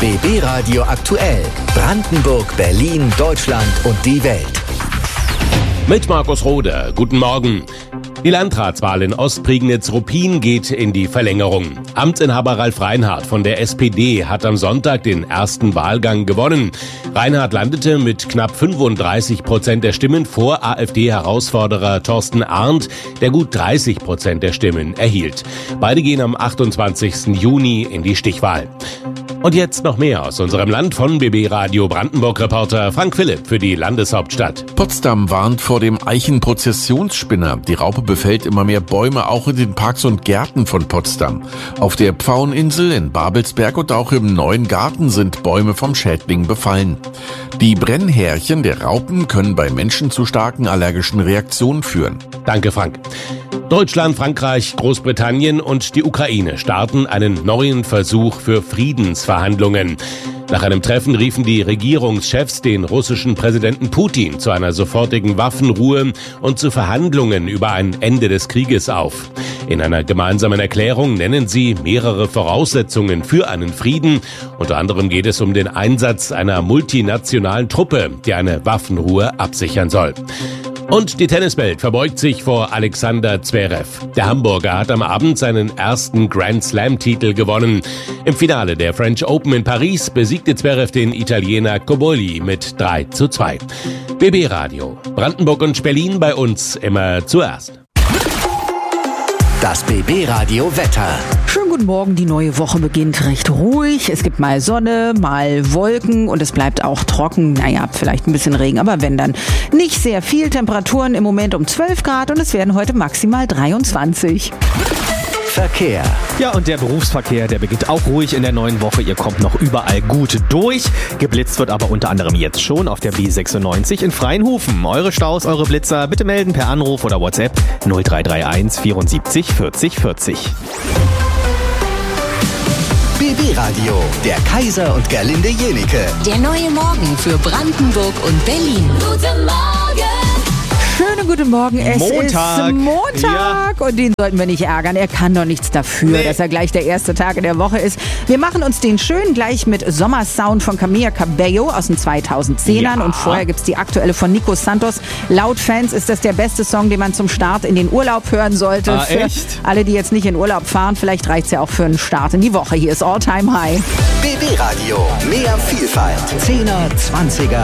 BB Radio aktuell. Brandenburg, Berlin, Deutschland und die Welt. Mit Markus Rohde. Guten Morgen. Die Landratswahl in Ostprignitz-Ruppin geht in die Verlängerung. Amtsinhaber Ralf Reinhardt von der SPD hat am Sonntag den ersten Wahlgang gewonnen. Reinhardt landete mit knapp 35% der Stimmen vor AfD-Herausforderer Thorsten Arndt, der gut 30% der Stimmen erhielt. Beide gehen am 28. Juni in die Stichwahl. Und jetzt noch mehr aus unserem Land von BB Radio Brandenburg-Reporter Frank Philipp für die Landeshauptstadt. Potsdam warnt vor dem Eichenprozessionsspinner. Die Raupe befällt immer mehr Bäume, auch in den Parks und Gärten von Potsdam. Auf der Pfaueninsel in Babelsberg und auch im Neuen Garten sind Bäume vom Schädling befallen. Die Brennhärchen der Raupen können bei Menschen zu starken allergischen Reaktionen führen. Danke, Frank. Deutschland, Frankreich, Großbritannien und die Ukraine starten einen neuen Versuch für Friedensverhandlungen. Nach einem Treffen riefen die Regierungschefs den russischen Präsidenten Putin zu einer sofortigen Waffenruhe und zu Verhandlungen über ein Ende des Krieges auf. In einer gemeinsamen Erklärung nennen sie mehrere Voraussetzungen für einen Frieden. Unter anderem geht es um den Einsatz einer multinationalen Truppe, die eine Waffenruhe absichern soll. Und die Tenniswelt verbeugt sich vor Alexander Zverev. Der Hamburger hat am Abend seinen ersten Grand-Slam-Titel gewonnen. Im Finale der French Open in Paris besiegte Zverev den Italiener Cobolli mit 3:2. BB Radio. Brandenburg und Berlin bei uns immer zuerst. Das BB Radio Wetter. Schönen guten Morgen, die neue Woche beginnt recht ruhig. Es gibt mal Sonne, mal Wolken und es bleibt auch trocken. Naja, vielleicht ein bisschen Regen, aber wenn dann nicht sehr viel. Temperaturen im Moment um 12 Grad und es werden heute maximal 23. Verkehr. Ja, und der Berufsverkehr, der beginnt auch ruhig in der neuen Woche. Ihr kommt noch überall gut durch. Geblitzt wird aber unter anderem jetzt schon auf der B96 in Freienhofen. Eure Staus, eure Blitzer bitte melden per Anruf oder WhatsApp 0331 74 40 40. BB Radio, der Kaiser und Gerlinde Jenike. Der neue Morgen für Brandenburg und Berlin. Guten Morgen! Schönen guten Morgen, es Montag. ist Montag und den sollten wir nicht ärgern. Er kann doch nichts dafür, dass er gleich der erste Tag in der Woche ist. Wir machen uns den schön gleich mit Sommersound von Camila Cabello aus den 2010ern und vorher gibt's die aktuelle von Nico Santos. Laut Fans ist das der beste Song, den man zum Start in den Urlaub hören sollte. Ah, für echt? alle, die jetzt nicht in Urlaub fahren, vielleicht reicht's ja auch für einen Start in die Woche. Hier ist All Time High. BB Radio, mehr Vielfalt. 10er, 20er.